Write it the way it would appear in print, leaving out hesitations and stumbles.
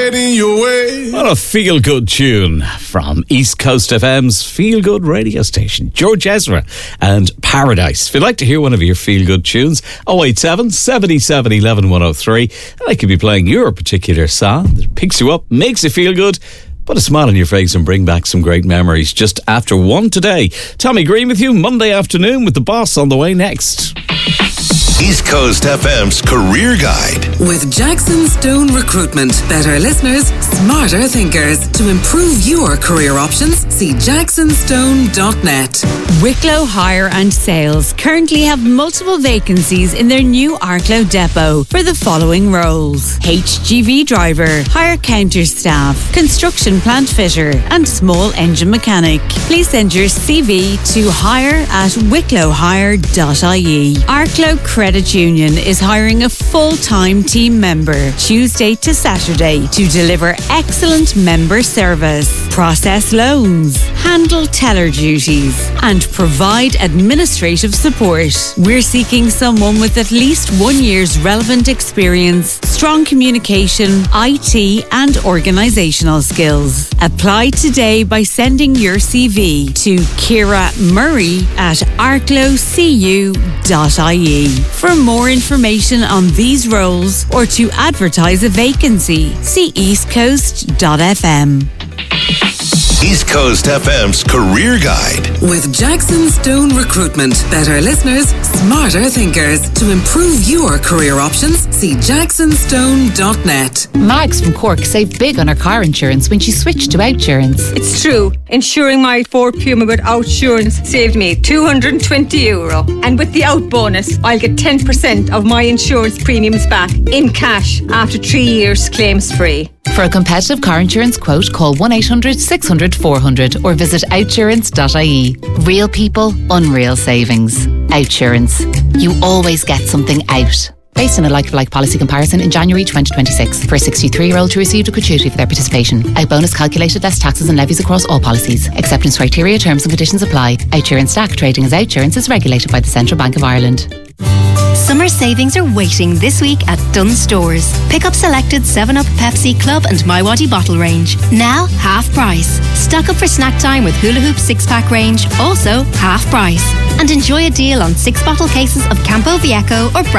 get in your way. What a feel-good tune from East Coast FM's feel-good radio station, George Ezra and Paradise. If you'd like to hear one of your feel-good tunes, 087 77 11 103. And I could be playing your particular song that picks you up, makes you feel good, put a smile on your face and bring back some great memories just after 1 today. Tommy Green with you Monday afternoon with the boss on the way next. East Coast FM's Career Guide. With Jackson Stone Recruitment. Better listeners, smarter thinkers. To improve your career options, see jacksonstone.net. Wicklow Hire and Sales currently have multiple vacancies in their new Arklow depot for the following roles: HGV driver, hire counter staff, construction plant fitter and small engine mechanic. Please send your CV to hire@wicklowhire.ie. Arklow Credit Union is hiring a full-time team member Tuesday to Saturday to deliver excellent member service, process loans, handle teller duties and provide administrative support. We're seeking someone with at least 1 year's relevant experience, strong communication, IT and organisational skills. Apply today by sending your CV to Ciara Murray@arklowcu.ie. For more information on these roles or to advertise a vacancy, see eastcoast.fm. East Coast FM's Career Guide. With Jackson Stone Recruitment. Better listeners, smarter thinkers. To improve your career options, see jacksonstone.net. Mags from Cork saved big on her car insurance when she switched to Outsurance. It's true. Insuring my Ford Puma with Outsurance saved me €220. And with the Out bonus, I'll get 10% of my insurance premiums back in cash after 3 years claims free. For a competitive car insurance quote, call 1-800-600-400 or visit outsurance.ie. Real people, unreal savings. Outsurance. You always get something out. Based on a like-for-like policy comparison in January 2026. For a 63-year-old who received a gratuity for their participation. Out bonus calculated less taxes and levies across all policies. Acceptance criteria, terms and conditions apply. Outsurance DAC trading as Outsurance is regulated by the Central Bank of Ireland. Summer savings are waiting this week at Dunnes Stores. Pick up selected 7-Up, Pepsi, Club and MiWadi bottle range. Now half price. Stock up for snack time with Hula Hoop 6-pack range, also half price. And enjoy a deal on 6 bottle cases of Campo Viejo or